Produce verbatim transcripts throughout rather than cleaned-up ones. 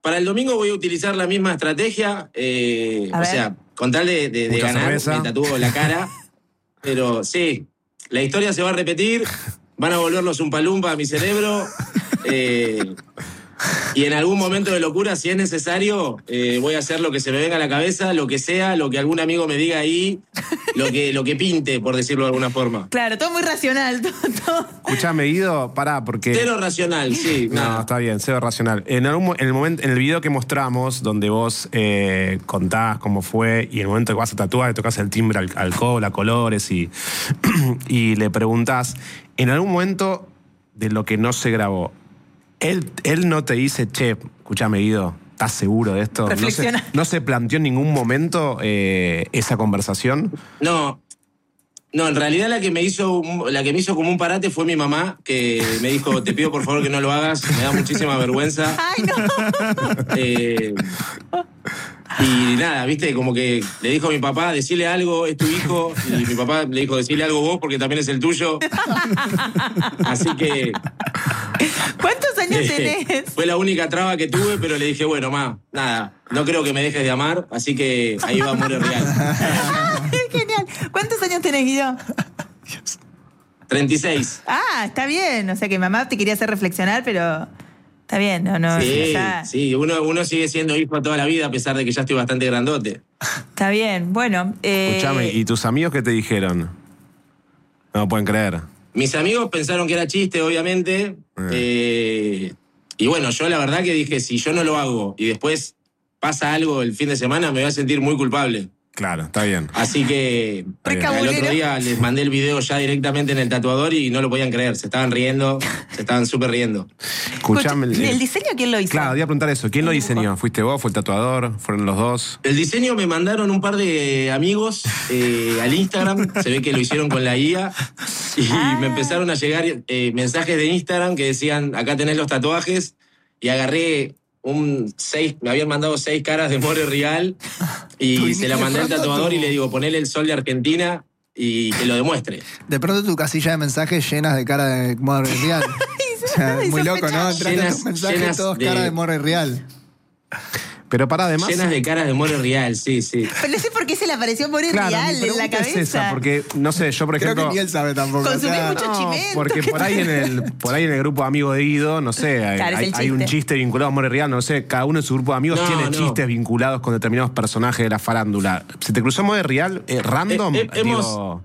para el domingo voy a utilizar la misma estrategia. Eh, o sea, con tal de, de, de ganar, cerveza. Me tatúo la cara. Pero sí, la historia se va a repetir. Van a volver los umpalumpa a mi cerebro. Eh, y en algún momento de locura, si es necesario, eh, voy a hacer lo que se me venga a la cabeza, lo que sea, lo que algún amigo me diga ahí, lo que, lo que pinte, por decirlo de alguna forma. Claro, todo muy racional. Todo, todo. Escuchame, Guido, pará, porque... Cero racional, sí. No, nada. Está bien, cero racional. En, algún, en, el momento, en el video que mostramos, donde vos eh, contás cómo fue, y en el momento que vas a tatuar, le tocas el timbre al alcohol, a colores, y, y le preguntás, en algún momento de lo que no se grabó, Él, él no te dice, che, escuchame, Guido, ¿estás seguro de esto? ¿No se, ¿No se planteó en ningún momento eh, esa conversación? No, no, en realidad la que me hizo la que me hizo como un parate fue mi mamá, que me dijo, te pido por favor que no lo hagas, me da muchísima vergüenza. ¡Ay, no! Eh, y nada, viste, como que le dijo a mi papá, decile algo, es tu hijo, y mi papá le dijo, decile algo vos porque también es el tuyo. Así que... ¿Cuántos años eh, tenés? Fue la única traba que tuve, pero le dije, bueno, ma, nada, no creo que me dejes de amar, así que ahí va Amor Real. Ah, genial. ¿Cuántos años tenés, Guido? treinta y seis. Ah, está bien. O sea que mamá te quería hacer reflexionar, pero está bien, no, no. Sí, ya... sí, uno, uno sigue siendo hijo toda la vida, a pesar de que ya estoy bastante grandote. Está bien, bueno. Eh... Escuchame, ¿y tus amigos qué te dijeron? No pueden creer. Mis amigos pensaron que era chiste, obviamente. Eh. Eh, y bueno, yo la verdad que dije, si yo no lo hago y después pasa algo el fin de semana, me voy a sentir muy culpable. Claro, está bien. Así que el otro día les mandé el video ya directamente en el tatuador y no lo podían creer. Se estaban riendo, se estaban súper riendo. Escuchame. ¿El, ¿El diseño quién lo hizo? Claro, voy a preguntar eso. ¿Quién lo diseñó? ¿Fuiste vos? ¿Fue el tatuador? ¿Fueron los dos? El diseño me mandaron un par de amigos eh, al Instagram. Se ve que lo hicieron con la I A. Y ah. me empezaron a llegar eh, mensajes de Instagram que decían, acá tenés los tatuajes. Y agarré... Un seis, me habían mandado seis caras de More Real y se la mandé al tatuador tu... y le digo, ponele el sol de Argentina y que lo demuestre. De pronto tu casilla de mensajes llenas de cara de More Real. O sea, muy loco, ¿no? Entraste tus mensajes todos de... cara de More Real. Pero para además... Llenas de caras de More Real, sí, sí. Pero no sé por qué se le apareció More claro, Real en la cabeza. Es esa, porque, no sé, yo por ejemplo... Creo que ni él sabe tampoco. Consumí claro. mucho no, chimento. Porque por ahí, en el, por ahí en el grupo de amigos de Guido, no sé, claro, hay, hay un chiste vinculado a More Real, no sé, cada uno de su grupo de amigos no, tiene no. chistes vinculados con determinados personajes de la farándula. ¿Se te cruzó More Real eh, random? Eh, eh, hemos... Digo...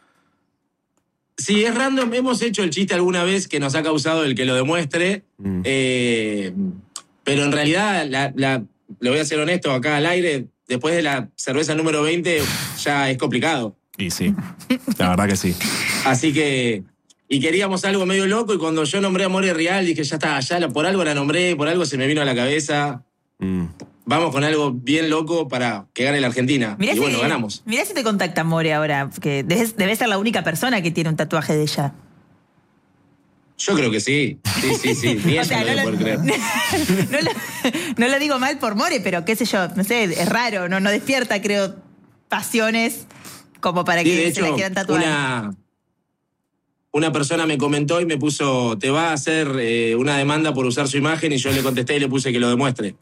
Sí, es random. Hemos hecho el chiste alguna vez que nos ha causado el que lo demuestre, mm. eh, pero en realidad la... la le voy a ser honesto, acá al aire, después de la cerveza número veinte, ya es complicado. Y sí, la verdad que sí. Así que, y queríamos algo medio loco, y cuando yo nombré a More Real, dije, ya está, ya por algo la nombré, por algo se me vino a la cabeza. Mm. Vamos con algo bien loco para que gane la Argentina. Mirá y si, bueno, ganamos. Mirá si te contacta More ahora, que debes, debes ser la única persona que tiene un tatuaje de ella. Yo creo que sí. Sí, sí, sí. Ni ella lo debe poder creer. No lo, no lo digo mal por More, pero qué sé yo, no sé, es raro, no, no despierta, creo, pasiones como para que sí, de se hecho, la quieran tatuar. Una, una persona me comentó y me puso, te va a hacer eh, una demanda por usar su imagen, y yo le contesté y le puse que lo demuestre.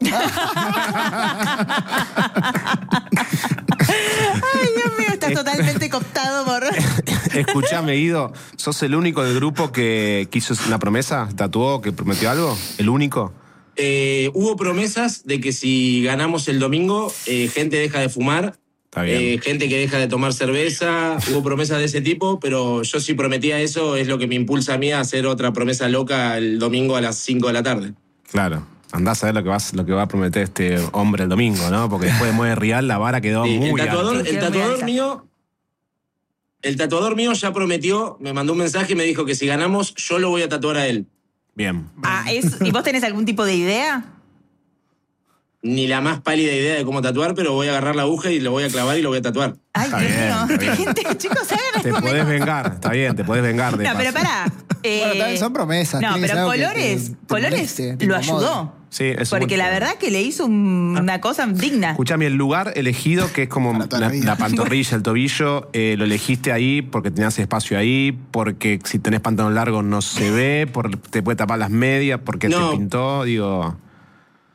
Ay, Dios mío, estás totalmente cooptado por... Escuchame, Guido, ¿sos el único del grupo que quiso una promesa? ¿Tatuó, que prometió algo? ¿El único? Eh, hubo promesas de que si ganamos el domingo, eh, gente deja de fumar, eh, gente que deja de tomar cerveza, hubo promesas de ese tipo, pero yo si prometía eso, es lo que me impulsa a mí a hacer otra promesa loca el domingo a las cinco de la tarde. Claro. Andás a ver lo que, vas, lo que va a prometer este hombre el domingo, ¿no? Porque después de More Real la vara quedó sí, muy el tatuador, alta. El tatuador mío... El tatuador mío ya prometió, me mandó un mensaje y me dijo que si ganamos, yo lo voy a tatuar a él. Bien. Ah, es, ¿y vos tenés algún tipo de idea? Ni la más pálida idea de cómo tatuar, pero voy a agarrar la aguja y lo voy a clavar y lo voy a tatuar. Ay, está Dios bien, mío. Gente, chicos, hagan Te podés vengar, está bien, te podés vengar de No, paso. pero pará. Eh, bueno, también son promesas. No, pero Colores, que te, te Colores moleste, lo ayudó. Sí, es porque la verdad que le hizo un, una cosa digna. Escuchame, el lugar elegido, que es como la, la, la pantorrilla, el tobillo, eh, lo elegiste ahí porque tenías espacio ahí, porque si tenés pantalón largo no se ve, porque te puede tapar las medias, porque no. te pintó, digo...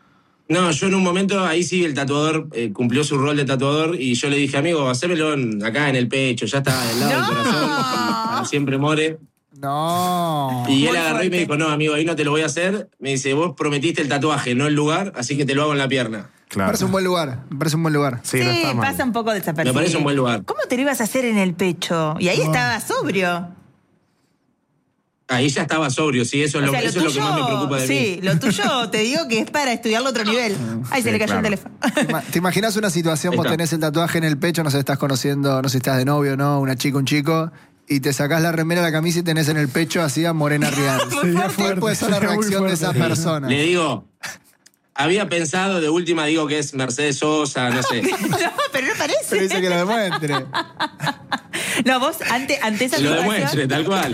No, yo en un momento, ahí sí el tatuador eh, cumplió su rol de tatuador y yo le dije, amigo, hacémelo en, acá en el pecho, ya está, del lado no. del corazón, para siempre more. No. Y él agarró y me dijo, no, amigo, ahí no te lo voy a hacer. Me dice, vos prometiste el tatuaje, no el lugar, así que te lo hago en la pierna. Claro. Me parece un buen lugar, me parece un buen lugar. Sí, sí no está mal. Pasa un poco desapercibido. Me parece un buen lugar. ¿Cómo te lo ibas a hacer en el pecho? Y ahí oh. estaba sobrio. Ahí ya estaba sobrio, sí, eso, es lo, sea, lo, eso tuyo, es lo que más me preocupa de sí, mí. Sí, lo tuyo te digo que es para estudiarlo a otro nivel. Ahí sí, se le cayó claro. el teléfono. ¿Te imaginas una situación, vos tenés el tatuaje en el pecho, no sé, estás conociendo, no sé si estás de novio o no, una chica, un chico, y te sacás la remera, la camisa y tenés en el pecho así a Morena Rial? ¿Cuál puede ser la reacción de esa persona? Le digo... Había pensado, de última digo que es Mercedes Sosa, no sé. No, pero no parece. Pero dice que lo demuestre. No, vos ante, ante esa lo situación... Lo demuestre, tal cual.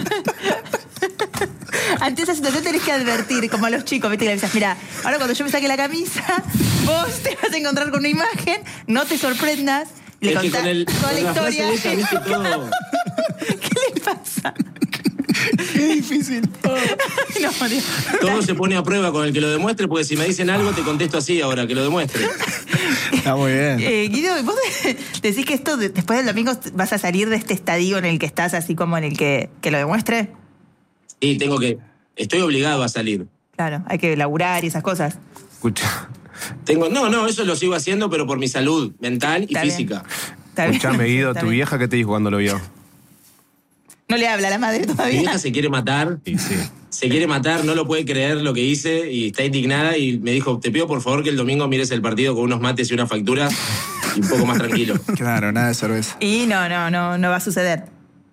Ante esa situación tenés que advertir, como a los chicos, viste, que le dices, mira, ahora cuando yo me saque la camisa, vos te vas a encontrar con una imagen, no te sorprendas, le es contás con el, toda la historia. Esa, ¿viste, todo? ¿Qué le pasa? Qué difícil. Oh. No, Dios. Todo se pone a prueba con el que lo demuestre, porque si me dicen algo te contesto así ahora, que lo demuestre. Está muy bien. Eh, Guido, ¿vos decís que esto después del domingo vas a salir de este estadio en el que estás, así como en el que, que lo demuestre? Sí, tengo que... Estoy obligado a salir. Claro, hay que laburar y esas cosas. Escucha. Tengo, no, no, eso lo sigo haciendo, pero por mi salud mental y Está física. Escuchame, Guido, ¿tu bien. vieja qué te dijo cuando lo vio? No le habla a la madre todavía. Mi vieja se quiere matar. Sí, sí. Se quiere matar, no lo puede creer lo que hice y está indignada y me dijo, te pido por favor que el domingo mires el partido con unos mates y unas facturas y un poco más tranquilo. Claro, nada de cerveza. Y no, no, no, no va a suceder.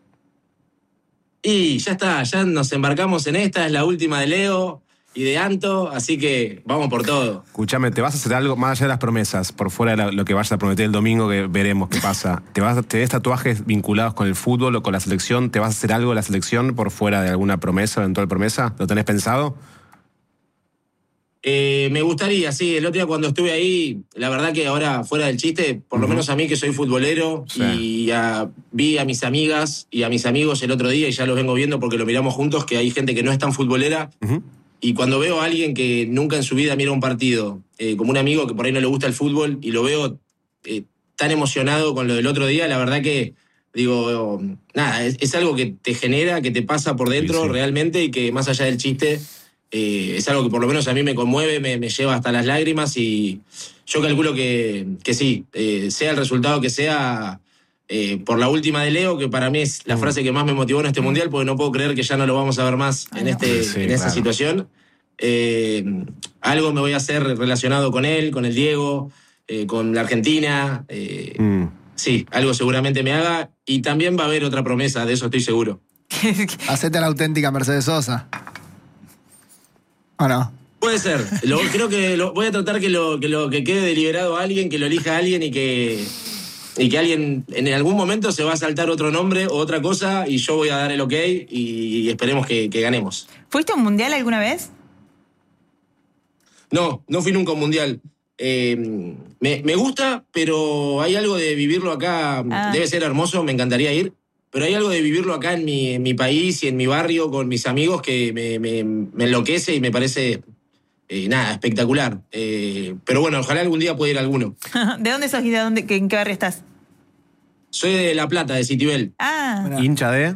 Y ya está, ya nos embarcamos en esta, es la última de Leo y de Anto, así que vamos por todo. Escúchame, ¿te vas a hacer algo más allá de las promesas, por fuera de lo que vayas a prometer el domingo, que veremos qué pasa? ¿Te vas a tener tatuajes vinculados con el fútbol o con la selección? ¿Te vas a hacer algo de la selección por fuera de alguna promesa, eventual promesa? ¿Lo tenés pensado? Eh, me gustaría, sí. El otro día cuando estuve ahí, la verdad que ahora, fuera del chiste, por uh-huh. lo menos a mí que soy futbolero, sí. y a, vi a mis amigas y a mis amigos el otro día, y ya los vengo viendo porque lo miramos juntos, que hay gente que no es tan futbolera, uh-huh. y cuando veo a alguien que nunca en su vida mira un partido, eh, como un amigo que por ahí no le gusta el fútbol, y lo veo eh, tan emocionado con lo del otro día, la verdad que, digo, nada, es, es algo que te genera, que te pasa por dentro sí, sí. realmente, y que más allá del chiste... Eh, es algo que por lo menos a mí me conmueve, me, me lleva hasta las lágrimas, y yo calculo que, que sí, eh, sea el resultado que sea, eh, por la última de Leo, que para mí es la frase que más me motivó en este mundial, porque no puedo creer que ya no lo vamos a ver más en, este, sí, en esta claro. situación. Eh, algo me voy a hacer relacionado con él, con el Diego, eh, con la Argentina. Eh, mm. Sí, algo seguramente me haga, y también va a haber otra promesa, de eso estoy seguro. Hacete la auténtica Mercedes Sosa. ¿O no? Puede ser. Lo, creo que lo, voy a tratar que lo, que lo que quede deliberado a alguien, que lo elija a alguien, y que, y que alguien en algún momento se va a saltar otro nombre o otra cosa, y yo voy a dar el ok y, y esperemos que, que ganemos. ¿Fuiste a un mundial alguna vez? No, no fui nunca a un mundial. Eh, me, me gusta, pero hay algo de vivirlo acá. Ah. Debe ser hermoso, me encantaría ir. Pero hay algo de vivirlo acá en mi, en mi país y en mi barrio con mis amigos que me, me, me enloquece y me parece, eh, nada, espectacular. Eh, pero bueno, ojalá algún día pueda ir a alguno. ¿De dónde sos y de dónde, en qué barrio estás? Soy de La Plata, de Citibel. Ah. Bueno. ¿Hincha de?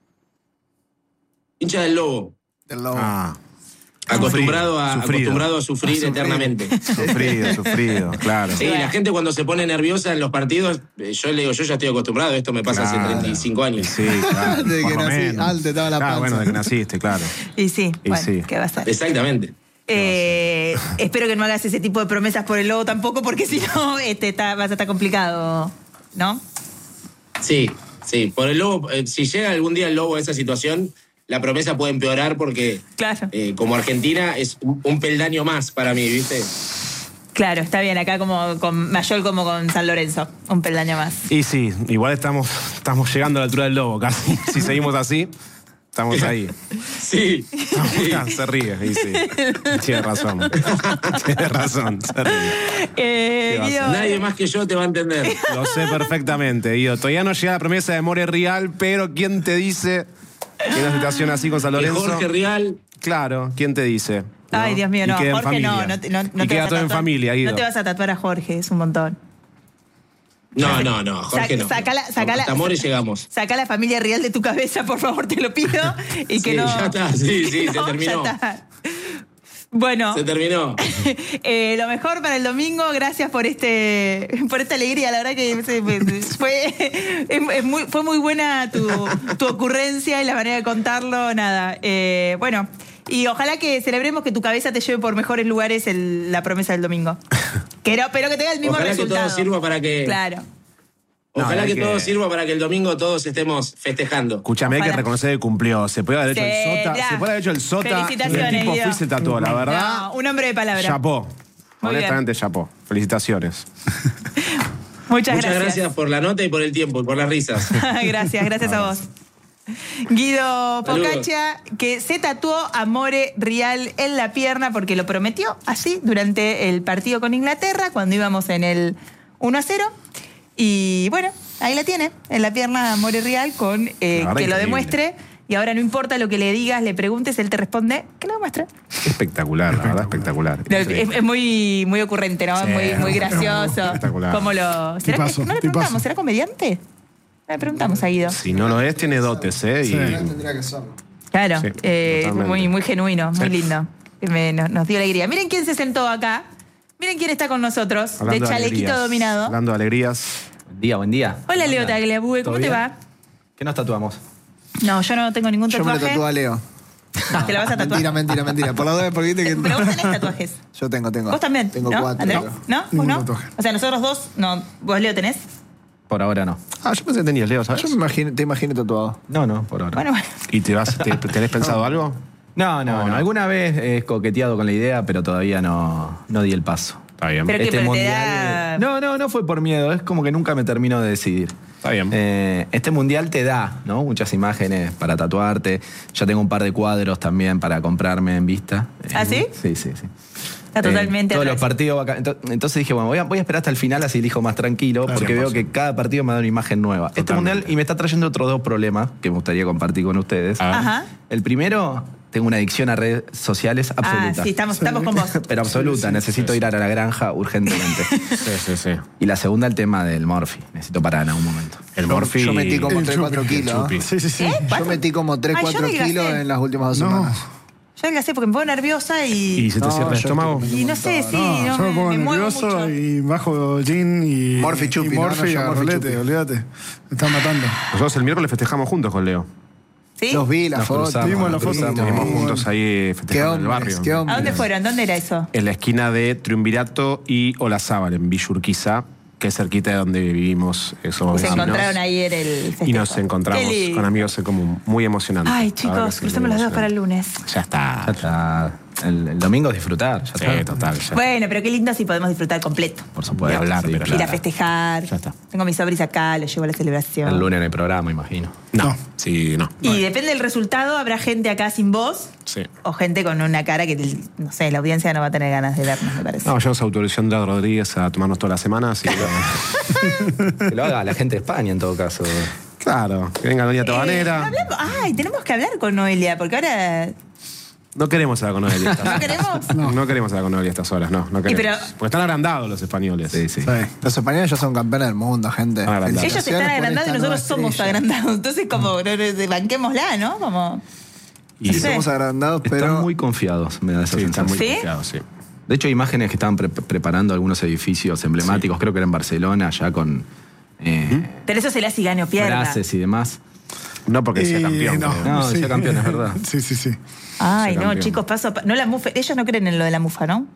Hincha del Lobo. Del Lobo. Ah. Acostumbrado a, acostumbrado a sufrir, a sufrir eternamente. Sufrido, sufrido, claro. Sí, la gente cuando se pone nerviosa en los partidos, yo le digo, yo ya estoy acostumbrado, esto me pasa claro. hace treinta y cinco años. Sí, claro. Desde que nací, alto estaba la panza. Ah, bueno, de que naciste, claro. Y sí, y bueno, sí. ¿qué va a ser? Exactamente. Eh, espero que no hagas ese tipo de promesas por el Lobo tampoco, porque si no este, está, vas a estar complicado, ¿no? Sí, sí. Por el Lobo, eh, si llega algún día el Lobo a esa situación, la promesa puede empeorar porque, claro. eh, como Argentina, es un, un peldaño más para mí, ¿viste? Claro, está bien, acá como con Mayol como con San Lorenzo, un peldaño más. Y sí, igual estamos, estamos llegando a la altura del Lobo casi. Si seguimos así, estamos ahí. Sí. Estamos, sí. Se ríe, y sí. Tiene razón. Tiene razón, se ríe. Eh, Guido, nadie más que yo te va a entender. Lo sé perfectamente, Guido. Todavía no llega la promesa de More Real, pero ¿quién te dice... En una situación así con San Lorenzo. Jorge Rial. Claro, ¿quién te dice? ¿no? Ay, Dios mío, no. Jorge, no. No, no, no y te queda vas todo a en familia, Guido. No te vas a tatuar a Jorge, es un montón. No, no, no, Jorge Sa- no. Sacala, sacala, Hasta More llegamos. Saca la familia real de tu cabeza, por favor, te lo pido. Y que Sí, no. ya está, sí, sí, no, se terminó. Ya está. Bueno, Se terminó. eh, lo mejor para el domingo, gracias por este por esta alegría, la verdad que se- fue, es- es muy, fue muy buena tu, tu ocurrencia y la manera de contarlo, nada. Eh, bueno, y ojalá que celebremos que tu cabeza te lleve por mejores lugares el- la promesa del domingo. Que no, pero que tenga el mismo Ojalá resultado. que todo sirva para que. Claro. Ojalá No, que, hay todo que- sirva para que el domingo todos estemos festejando. Escúchame, hay que Ojalá. reconocer que cumplió. Se puede haber hecho Sí, el sota. ya. Se puede haber hecho el sota. Felicitaciones, El tipo Guido. fue y se tatuó, la verdad. No, un hombre de palabra. Chapó. Muy Honestamente, chapó. Felicitaciones. Muchas, Muchas gracias. gracias por la nota y por el tiempo y por las risas. gracias, gracias a vos. Guido Saludos. Pocaccia, que se tatuó Amore Real en la pierna porque lo prometió así durante el partido con Inglaterra, cuando íbamos en el uno a cero. Y bueno, ahí la tiene, en la pierna Amore Real, con eh, La verdad, que lo increíble. demuestre. Y ahora no importa lo que le digas, le preguntes, él te responde, que lo demuestre. Espectacular, la verdad, espectacular. No, es, es muy, muy ocurrente, ¿no? Sí, muy, muy gracioso. espectacular. ¿Cómo lo, ¿será Tipazo, que, no le tipazo. preguntamos? ¿Será comediante? No le preguntamos a Guido. Si no lo es, tiene dotes, ¿eh? Sí. Y Tendría que ser. Claro, Sí, eh, totalmente. muy, muy genuino, muy Sí. lindo. Me- nos, nos dio alegría. Miren quién se sentó acá. Miren quién está con nosotros, hablando de chalequito alegrías, dominado. Hablando de alegrías. Buen día, buen día. Hola, Leo Hola. Tagliabue, ¿cómo ¿Todo te bien? va? ¿Qué nos tatuamos? No, yo no tengo ningún Yo me lo tatuaje. tatúo a Leo. ¿Te lo vas a tatuar? Mentira, mentira, mentira. Por la duda, porque viste que. Pero vos tenés tatuajes. Yo tengo, tengo. Vos también, Tengo ¿no? cuatro. ¿Andrés? creo. ¿No? ¿Vos Ningún no? tatuaje. O sea, nosotros dos, no. ¿Vos, Leo, tenés? Por ahora no. Ah, yo pensé que tenías, Leo, ¿sabes? Yo me imagino, te imagino tatuado. No, no, por ahora. Bueno, bueno. ¿Y te vas, te- tenés pensado algo? No, no, No, no, no. Alguna vez he coqueteado con la idea, pero todavía no, no di el paso. Está bien. Pero- ¿qué, Este pero te mundial. da- No, no, no fue por miedo. Es como que nunca me termino de decidir. Está bien. Eh, este mundial te da, ¿no? Muchas imágenes para tatuarte. Ya tengo un par de cuadros también para comprarme en vista. ¿Ah, sí? Sí, sí, sí. Está totalmente Eh, todos los atrás. partidos bacán. Ento- Entonces dije, bueno, voy a, voy a esperar hasta el final, así elijo más tranquilo, Claro, porque cien veo por ciento. que cada partido me da una imagen nueva. Este Totalmente. mundial, y me está trayendo otros dos problemas que me gustaría compartir con ustedes. Ah. Ajá. El primero, tengo una adicción a redes sociales absoluta. Ah, sí, estamos, estamos con vos. Pero absoluta, necesito ir a la granja urgentemente. Sí, sí, sí. Y la segunda, el tema del Morphy. Necesito parar en algún momento. El Yo- Morphy. Yo metí como El tres cuatro chupi, el kilos. chupi. ¿eh? Sí, sí, sí. ¿Eh? Yo ¿Cuánto? metí como tres Ay, yo cuatro adelgacé. kilos en las últimas dos No. semanas. Yo adelgacé porque me pongo nerviosa y. ¿Y se te No, cierra el yo estómago? estoy Y no sé, sí, No, no, yo me me, pongo me muevo nervioso mucho. y bajo gin y. Morphy y chupi, no, Morphy no, y yo a Morphy rolete, chupi. olvídate. Me están matando. Nosotros el miércoles festejamos juntos con Leo. ¿Sí? Los vi, las Nos fotos. cruzamos, Vimos la nos foto. cruzamos. Estuvimos Muy juntos bueno. ahí Qué festejando en el hombres, barrio. qué ¿A dónde hombres. fueron? ¿Dónde era eso? En la esquina de Triunvirato y Olazábal, en Villa Urquiza, que es cerquita de donde vivimos. eh, somos Y se vecinos. encontraron ayer el festejo. Y nos encontramos Qué lindo. con amigos en común. Muy emocionante. Ay, La verdad chicos, que sí, crucemos muy los dedos para el emocionante. lunes. Ya está. Ya está. El, el domingo es disfrutar. Ya Sí, está. total. ya. Bueno, pero qué lindo si podemos disfrutar completo. Por supuesto. Ni hablar, sí, pero Ir a claro. festejar. Ya está. Tengo mis sobris acá, los llevo a la celebración. El lunes en el programa, imagino. No, No. sí, no. Y depende del resultado, habrá gente acá sin voz Sí. o gente con una cara que, no sé, la audiencia no va a tener ganas de vernos, me parece. No, yo nos autorizó Andrés Rodríguez a tomarnos todas las semanas. Y Que lo haga la gente de España, en todo caso. claro, que venga Doña Eh, Tabanera. hablamos- ay, tenemos que hablar con Noelia, porque ahora. No queremos hablar con Noelia. estas ¿No horas. queremos? No. queremos hablar con Noelia a estas horas, no. no queremos. pero- Porque están agrandados los españoles. Sí, sí. Sí. Los españoles ya son campeones del mundo, gente. Ah, verdad. Ellos Felicitaciones están por agrandados y esta nosotros nueva somos estrella. agrandados. Entonces, como, no, no, banquémosla, ¿no? Como. Y Sí. Somos agrandados, Están pero. muy confiados, me da esa sí, están muy sensación. ¿Sí? confiados, sí. De hecho, hay imágenes que estaban pre- preparando algunos edificios emblemáticos, creo que era en Barcelona, ya con eh, Pero eso se le hace y gane o pierda. frases y demás. No porque sea Y campeón. no, creo. No, decía campeón, es verdad. Sí, sí, sí. Ay, Ser no, campeón. chicos, paso a pa- No, la mufa. Ellos no creen en lo de la mufa, ¿no?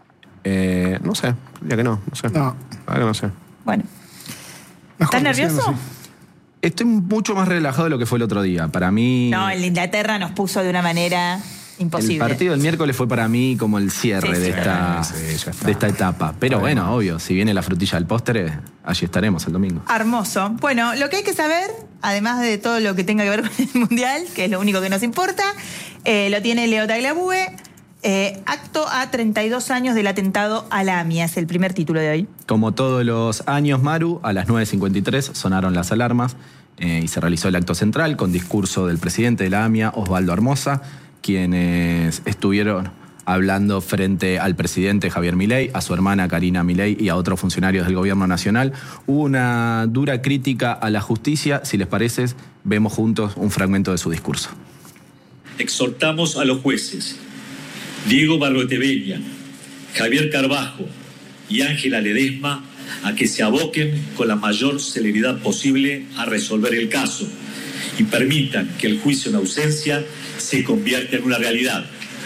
Eh, no sé, ya que no, no sé. No. La verdad que no sé. Bueno. Mejor ¿Estás que sigan nervioso? así. Estoy mucho más relajado de lo que fue el otro día. Para mí, No, el de Inglaterra nos puso de una manera imposible. el partido del miércoles fue para mí como el cierre Sí, de, sí. esta, Sí, ya está. de esta etapa. Pero Está bien. bueno, obvio, si viene la frutilla del postre, allí estaremos el domingo. Hermoso. Bueno, lo que hay que saber, además de todo lo que tenga que ver con el Mundial, que es lo único que nos importa, eh, lo tiene Leo Tagliabue. Eh, acto a treinta y dos años del atentado a la AMIA, es el primer título de hoy. Como todos los años, Maru, a las nueve cincuenta y tres sonaron las alarmas eh, y se realizó el acto central con discurso del presidente de la AMIA, Osvaldo Hermosa, quienes estuvieron hablando frente al presidente Javier Milei, a su hermana Karina Milei y a otros funcionarios del gobierno nacional. Hubo una dura crítica a la justicia. Si les parece, vemos juntos un fragmento de su discurso. Exhortamos a los jueces Diego Barroeteveña, Javier Carbajo y Ángela Ledesma a que se aboquen con la mayor celeridad posible a resolver el caso y permitan que el juicio en ausencia se convierta en una realidad.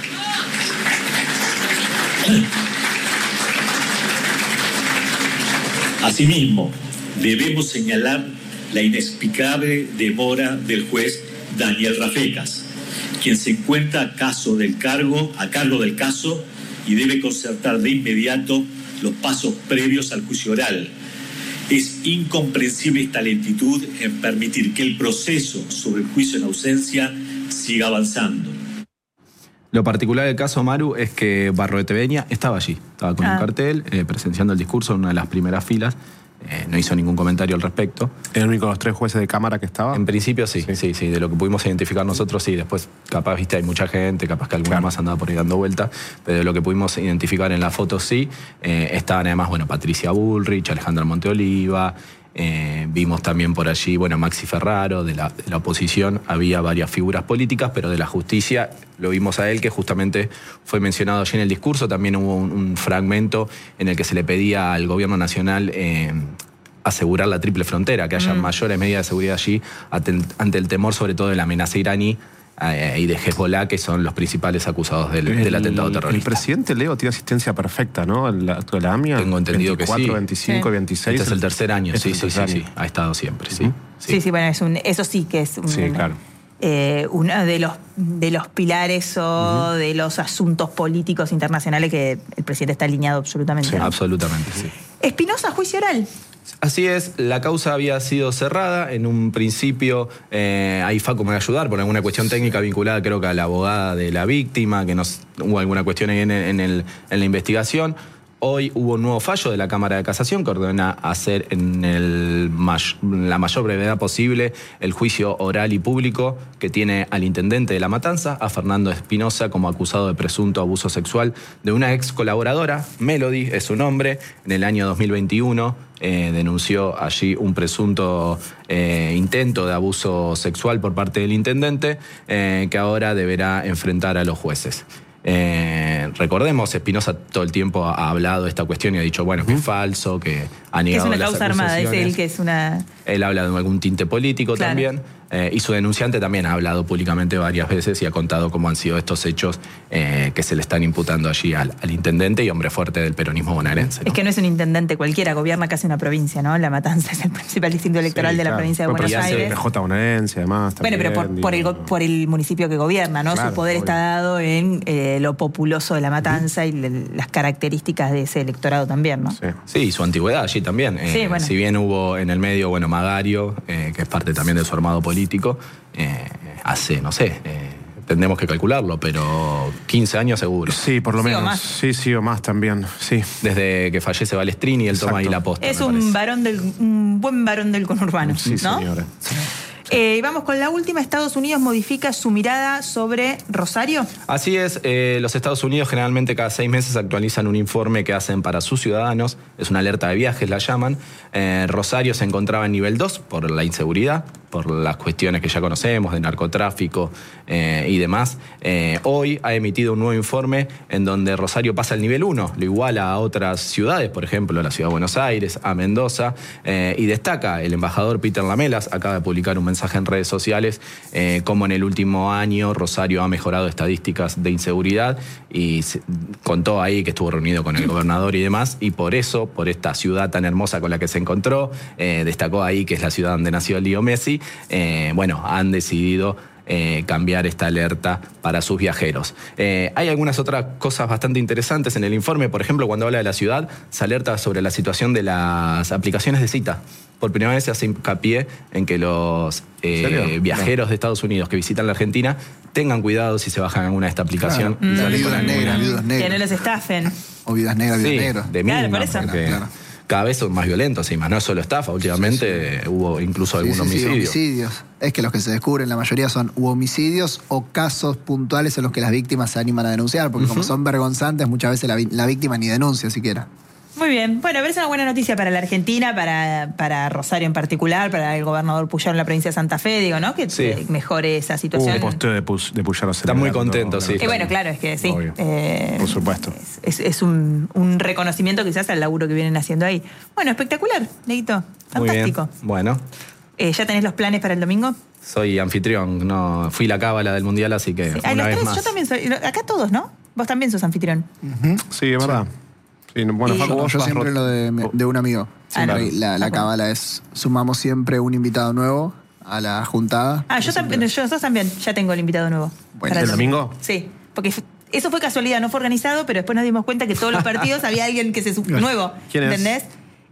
Asimismo, debemos señalar la inexplicable demora del juez Daniel Rafecas, quien se encuentra a, caso del cargo, a cargo del caso y debe concertar de inmediato los pasos previos al juicio oral. Es incomprensible esta lentitud en permitir que el proceso sobre el juicio en ausencia siga avanzando. Lo particular del caso, Maru, es que Barroeteveña estaba allí, estaba con ah. un cartel, eh, presenciando el discurso en una de las primeras filas. Eh, no hizo ningún comentario al respecto. ¿Era el único de los tres jueces de cámara que estaba? En principio sí, sí, sí, sí, de lo que pudimos identificar nosotros, sí. Después, capaz, viste, hay mucha gente, capaz que alguna claro. más andaba por ahí dando vueltas, pero de lo que pudimos identificar en la foto sí. Eh, estaban además, bueno, Patricia Bullrich, Alejandra Monteoliva, eh, vimos también por allí, bueno, Maxi Ferraro, de la, de la oposición. Había varias figuras políticas, pero de la justicia lo vimos a él, que justamente fue mencionado allí en el discurso. También hubo un, un fragmento en el que se le pedía al gobierno nacional eh, asegurar la triple frontera, que haya mm. mayores medidas de seguridad allí ante el temor sobre todo de la amenaza iraní eh, y de Hezbollah, que son los principales acusados del, el, del atentado terrorista. El presidente Leo tiene asistencia perfecta, ¿no? La, la AMIA. Tengo entendido veinticuatro, que sí. veinticinco, sí. veintiséis. Este es el tercer año, sí, sí, sí, sí. Ha estado siempre, sí. Uh-huh. sí. Sí, sí, bueno, es un, eso sí que es un, sí, claro. eh, uno de los, de los pilares o uh-huh. de los asuntos políticos internacionales que el presidente está alineado absolutamente. Sí, ¿no? absolutamente, sí. Espinosa, juicio oral. Así es, la causa había sido cerrada. En un principio, eh, ahí Facu me va a ayudar por alguna cuestión técnica vinculada, creo que a la abogada de la víctima, que nos, hubo alguna cuestión ahí en, en, el, en la investigación. Hoy hubo un nuevo fallo de la Cámara de Casación que ordena hacer en el may- la mayor brevedad posible el juicio oral y público que tiene al intendente de La Matanza, a Fernando Espinosa, como acusado de presunto abuso sexual de una ex colaboradora, Melody es su nombre. En el año dos mil veintiuno eh, denunció allí un presunto eh, intento de abuso sexual por parte del intendente, eh, que ahora deberá enfrentar a los jueces. Eh, recordemos, Espinosa todo el tiempo ha hablado de esta cuestión y ha dicho, bueno, que es falso, que ha negado las acusaciones. Es una causa armada, es él que es una... Él habla de algún tinte político claro. también. Eh, y su denunciante también ha hablado públicamente varias veces y ha contado cómo han sido estos hechos eh, que se le están imputando allí al, al intendente y hombre fuerte del peronismo bonaerense, ¿no? Es que no es un intendente cualquiera, gobierna casi una provincia, ¿no? La Matanza es el principal distrito electoral sí, de la claro. provincia de bueno, Buenos Aires. P J bonaerense, además. También, bueno, pero por, por, el, por el municipio que gobierna, ¿no? Claro, su poder obvio. Está dado en eh, lo populoso de la Matanza uh-huh. y le, las características de ese electorado también, ¿no? Sí, sí y su antigüedad allí también. Eh, sí, bueno. Si bien hubo en el medio, bueno, Magario, eh, que es parte también de su armado político, Eh, hace, no sé, eh, tendremos que calcularlo, pero quince años seguro. Sí, por lo sí, menos. O más. Sí, sí, o más también, sí. Desde que fallece Balestrini, él Exacto. toma ahí la posta. Es un parece. varón del, un buen varón del conurbano, sí, ¿no? Señora. Sí. Eh, vamos con la última. Estados Unidos modifica su mirada sobre Rosario. Así es, eh, los Estados Unidos generalmente cada seis meses actualizan un informe que hacen para sus ciudadanos. Es una alerta de viajes, la llaman. Eh, Rosario se encontraba en nivel dos por la inseguridad, por las cuestiones que ya conocemos de narcotráfico eh, y demás. Eh, hoy ha emitido un nuevo informe en donde Rosario pasa al nivel uno, lo iguala a otras ciudades, por ejemplo, a la ciudad de Buenos Aires, a Mendoza, eh, y destaca el embajador Peter Lamelas, acaba de publicar un mensaje en redes sociales, eh, como en el último año Rosario ha mejorado estadísticas de inseguridad y se, contó ahí que estuvo reunido con el gobernador y demás, y por eso, por esta ciudad tan hermosa con la que se encontró, eh, destacó ahí que es la ciudad donde nació Leo Messi. Eh, bueno, han decidido eh, cambiar esta alerta para sus viajeros. Eh, hay algunas otras cosas bastante interesantes en el informe. Por ejemplo, cuando habla de la ciudad, se alerta sobre la situación de las aplicaciones de cita. Por primera vez se hace hincapié en que los eh, viajeros no. de Estados Unidos que visitan la Argentina tengan cuidado si se bajan alguna de esta aplicación. Claro. Mm. Viudas negras, viudas negras. Que no los estafen. O vidas negras, vidas sí, negras. De mínima, claro, por eso. Porque, claro. cada vez son más violentos, y más no es solo estafa, últimamente sí, sí. hubo incluso algún sí, sí, homicidio. Sí, homicidios. Es que los que se descubren, la mayoría son u homicidios o casos puntuales en los que las víctimas se animan a denunciar, porque uh-huh. como son vergonzantes, muchas veces la, la víctima ni denuncia siquiera. Muy bien. Bueno, a ver, es una buena noticia para la Argentina, para, para Rosario en particular, para el gobernador Puyaro en la provincia de Santa Fe, digo, ¿no? Que sí. mejore esa situación. Un posteo de, de Puyaro. Está muy contento, sí. Y bueno, claro, es que sí. Eh, Por supuesto. Es, es, es un, un reconocimiento quizás al laburo que vienen haciendo ahí. Bueno, espectacular, Leito. Fantástico. Muy bien. Bueno. Eh, ¿Ya tenés los planes para el domingo? Soy anfitrión, no fui la cábala del mundial, así que sí. una Ay, vez tres, más. Yo también soy. Acá todos, ¿no? Vos también sos anfitrión. Uh-huh. Sí, es verdad. Sí, bueno, y, Facu, yo vos siempre vas... lo de, de un amigo. Ah, no. La, la cábala es, sumamos siempre un invitado nuevo a la juntada. Ah, yo también, yo sos también, ya tengo el invitado nuevo. Bueno, ¿el domingo? Sí, porque eso fue casualidad, no fue organizado, pero después nos dimos cuenta que todos los partidos había alguien que se sub... nuevo. ¿Quién es? ¿Entendés?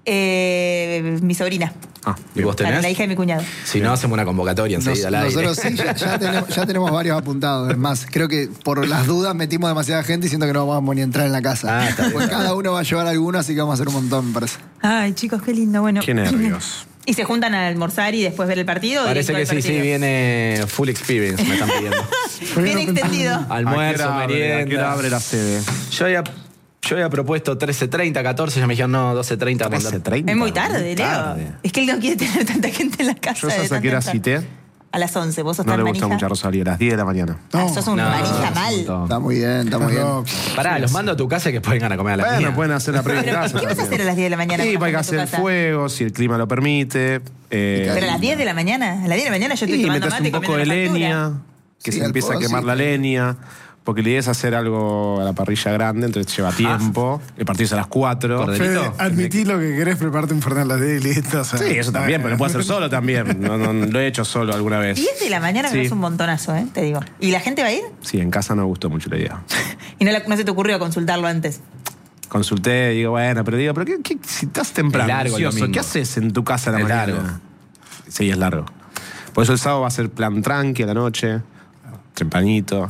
Eh, mi sobrina. Ah, ¿y vos tenés? La hija de mi cuñado. Si no, hacemos una convocatoria enseguida Nos, al aire. Nosotros sí, ya, ya, tenemos, ya tenemos varios apuntados. Es más, creo que por las dudas metimos demasiada gente y siento que no vamos ni a entrar en la casa. Ah, está bien, pues está cada bien. uno va a llevar alguno, así que vamos a hacer un montón, me parece. Ay, chicos, qué lindo. Bueno. Qué nervios. ¿Y se juntan a almorzar y después ver el partido? Parece que sí, partido? sí, viene full experience, me están pidiendo. Bien extendido. Almuerzo, ¿A qué hora abre, merienda. ¿A qué hora abre la sede? Yo había, yo había propuesto trece treinta, catorce, ya me dijeron no, doce treinta. trece treinta. Es muy tarde, Leo. tarde. Es que él no quiere tener tanta gente en la casa. Yo de sabes a qué hora tanta- cité. A las once, vos sos No tan le gusta manija. mucho a Rosario, a las diez de la mañana. Ah, sos un No, manija es mal. un montón. Está muy bien, está muy bien. Pará, los mando a tu casa y que pueden ganar a comer a la Bueno, mía. pueden hacer la previa en casa. ¿Qué vas a hacer a las diez de la mañana? Sí, con la hay que gente en hacer tu casa? fuego, si el clima lo permite. Eh, Pero a las diez de la mañana, a las diez de la mañana yo estoy y tomando metes mate un poco de comiendo la factura. leña, que Sí, se al empieza a fuego, quemar sí. la leña. Porque la idea es hacer algo a la parrilla grande, entonces lleva tiempo. El partido es a las cuatro. Corderito. Fede, admití lo que querés, prepararte un Fernet a las diez y listo. O sea, Sí, eso también, pero lo puedo hacer solo también. No, no, lo he hecho solo alguna vez. diez de la mañana me Sí. parece un montonazo, ¿eh? Te digo. ¿Y la gente va a ir? Sí, en casa no me gustó mucho la idea. Y no, la- no se te ocurrió consultarlo antes. Consulté, digo, bueno, pero digo, pero qué, qué- si estás temprano, Es largo el ansioso, domingo. ¿qué haces en tu casa a la Es mañana? largo. Sí, es largo. Por eso el sábado va a ser plan tranqui a la noche, tempranito,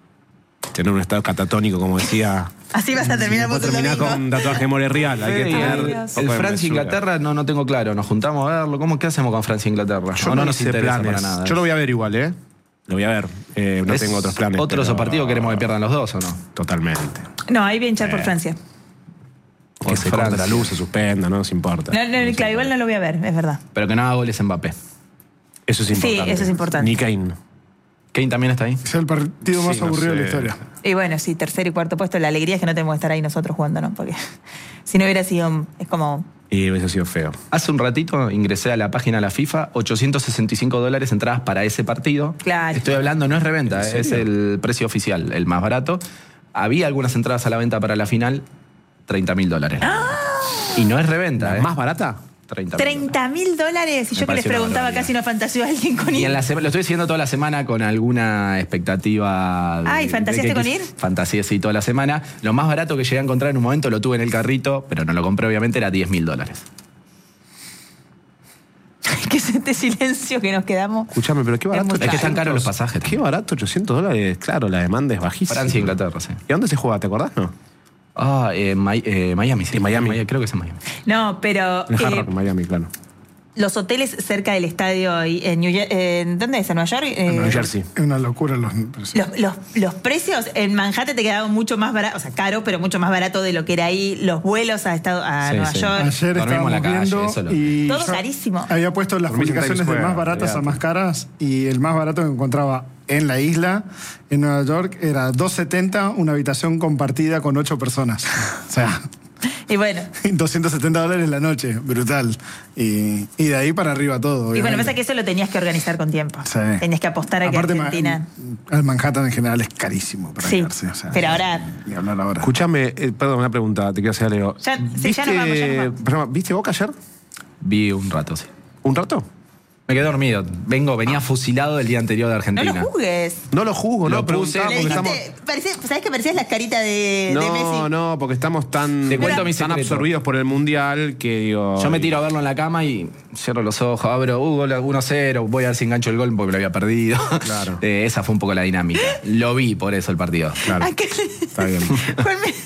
tener un estado catatónico, como decía. Así vas a terminar vos el Terminar domingo. con un tatuaje more real. Hay que Fede, tener el, un el poco de Francia mesura. Inglaterra no, no tengo claro. Nos juntamos a verlo. ¿Cómo qué hacemos con Francia Inglaterra? Yo O no, no nos hice interesa planes. para nada. Yo lo voy a ver igual, ¿eh? Lo voy a ver. Eh, no ¿Es tengo otros planes. ¿Otros pero- partidos queremos que pierdan los dos o no? Totalmente. No, ahí voy a hinchar por Francia. Que se corte la luz, se suspenda, no nos importa. No, no, claro, igual no lo voy a ver, es verdad. Pero que no haga goles Mbappé. Eso es Sí, importante. eso es importante. Ni Kane. Kane también está ahí. Es el partido más Sí, no aburrido de la sé. historia. Y bueno, sí, tercer y cuarto puesto. La alegría es que no tenemos que estar ahí nosotros jugando, ¿no? Porque si no hubiera sido. Es como. Y hubiese sido feo. Hace un ratito ingresé a la página de la FIFA, ochocientos sesenta y cinco dólares entradas para ese partido. Claro. Estoy hablando, no es reventa, ¿En es serio? el precio oficial, el más barato. Había algunas entradas a la venta para la final, treinta mil dólares. Y no es reventa, ¿eh? ¿Más barata? treinta mil. treinta mil dólares. Y Me yo que les pareció una preguntaba barbaridad. casi no fantaseó a alguien con Y en ir. la sema- lo estoy siguiendo toda la semana con alguna expectativa. de- Ah, ¿y de fantaseaste que con quis- ir? Fantaseé, sí, toda la semana. Lo más barato que llegué a encontrar en un momento lo tuve en el carrito, pero no lo compré, obviamente, era diez mil dólares. ¿Qué es este silencio que nos quedamos? Escuchame, pero qué barato. muy Es que están caros los ochocientos. pasajes. Qué barato, ochocientos dólares. Claro, la demanda es bajísima. Francia e Inglaterra, sí. ¿Y a dónde se juega? ¿Te acordás, no? Ah, eh, Mi- eh, Miami, sí. En Miami. Creo que es en Miami. No, pero. En Hard eh, Rock, Miami, claro. los hoteles cerca del estadio y- en New Jer- en ¿dónde es? ¿En Nueva York? Eh, New Jersey. Es una locura los precios. Los, los, los precios en Manhattan te quedaban mucho más barato, o sea, caro, pero mucho más barato de lo que era ahí. Los vuelos a, estado, a Sí, Nueva sí. York. Ayer Dormimos estábamos en la calle, viendo eso lo- y Todo yo carísimo. había puesto las Dormís en publicaciones Times de más Square, baratas a olvidate. más caras y el más barato que encontraba en la isla, en Nueva York, era dos setenta una habitación compartida con ocho personas. O sea, Y bueno, doscientos setenta dólares la noche, brutal. Y, y de ahí para arriba todo. y bueno, obviamente. pasa que eso lo tenías que organizar con tiempo. Sí. Tenías que apostar a que Aparte, Argentina. Ma- el Manhattan en general es carísimo para Sí, quedarse. O sea, pero ahora- Ni hablar ahora. Escuchame, eh, perdón, una pregunta, te quiero hacer, Leo. Ya- sí, ya nos vamos, ya nos vamos. perdón, ¿viste Boca ayer? Vi un rato, sí. ¿Un rato? Me quedé dormido. Vengo, venía fusilado el día anterior de No Argentina. lo juzgues. No lo juzgo, Lo no puse, preguntaba Le porque dijiste, estamos... parecía- ¿sabés que parecías las caritas de, de No, Messi? no, porque estamos tan, Te cuento mi tan secreto. absorbidos por el Mundial que digo... Yo me tiro a verlo en la cama y cierro los ojos, abro, uh, gol uno cero, voy a ver si engancho el gol porque lo había perdido. Claro. Eh, esa fue un poco la dinámica. Lo vi por eso el partido. Claro, Ay, qué- está bien. Juan, me,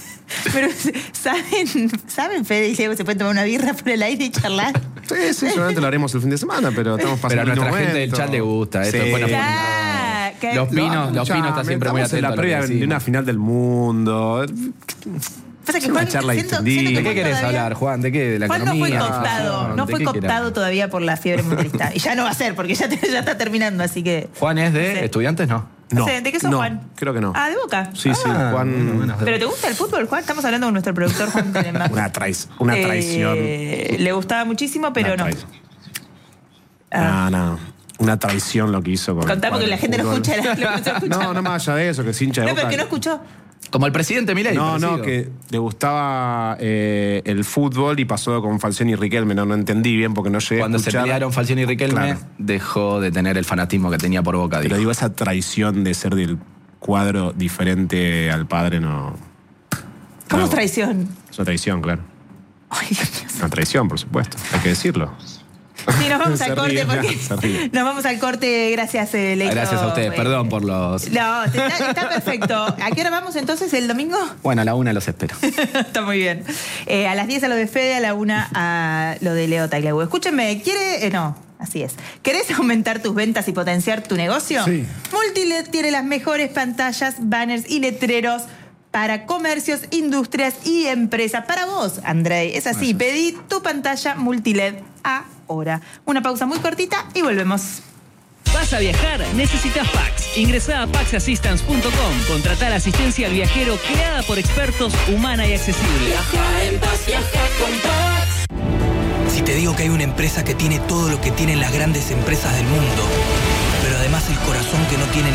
Pero, ¿saben, ¿saben, Fede y Diego, se pueden tomar una birra por el aire y charlar? Sí, sí, seguramente lo haremos el fin de semana, pero estamos pasando. Pero a nuestra un gente del chat le gusta. Esto Sí. es buena Ya, que- Los pinos, los pinos están siempre muy Estamos atentos. en la a lo que previa de decimos. una final del mundo. Pasa que Es una Juan, charla siento- distendida. siento que ¿De qué Juan querés todavía- hablar, Juan? ¿De qué? ¿De la Juan no fue economía? cooptado, no ¿De fue qué querés cooptado hablar? todavía por la fiebre mundialista. Y ya no va a ser, porque ya, te- ya está terminando, así que... Juan es de No sé. estudiantes, ¿no? No sé, ¿de qué sos, no, Juan? creo que no. Ah, de Boca. Sí, sí, Ah, Juan. bueno, bueno. ¿Pero te gusta el fútbol, Juan? Estamos hablando con nuestro productor Juan Tenenbaum. Una, traiz- una Eh, traición. le gustaba muchísimo, pero Una no. traición. Ah. No, no. Una traición lo que hizo con. el Contá porque cuadro la de gente no fútbol. escucha. la- lo que se escucha. No, no más allá de eso, que es hincha de No, Boca. pero que no escuchó. Como el presidente Milei. No, no, parecido. que le gustaba eh, el fútbol y pasó con Falcioni y Riquelme. No, no entendí bien porque no llegué Cuando a se escuchar. pelearon Falcioni y Riquelme, Claro. dejó de tener el fanatismo que tenía por Boca. Pero dijo. digo, esa traición de ser del cuadro diferente al padre no. ¿Cómo no, es traición? Es una traición, claro. Ay, Dios mío. Una traición, por supuesto. Hay que decirlo. Sí, nos vamos Se al corte ríe, porque. se ríe. Nos vamos al corte, gracias, eh, Leito. Gracias a ustedes, Eh, perdón por los... No, está, está perfecto. ¿A qué hora vamos entonces el domingo? Bueno, a la una los espero. Está muy bien. Eh, a las diez a lo de Fede, a la una a lo de Leo Tagliabue. Escúchenme, ¿quiere...? Eh, no, así es. ¿Querés aumentar tus ventas y potenciar tu negocio? Sí. Multiled tiene las mejores pantallas, banners y letreros para comercios, industrias y empresas. Para vos, Andrei. Es así, pedí tu pantalla Multiled ahora. Una pausa muy cortita y volvemos. ¿Vas a viajar? Necesitas Pax. Ingresá a pax assistance punto com. Contratá la asistencia al viajero creada por expertos, humana y accesible. Viaja en paz, viaja con Pax. Si te digo que hay una empresa que tiene todo lo que tienen las grandes empresas del mundo, pero además el corazón que no tienen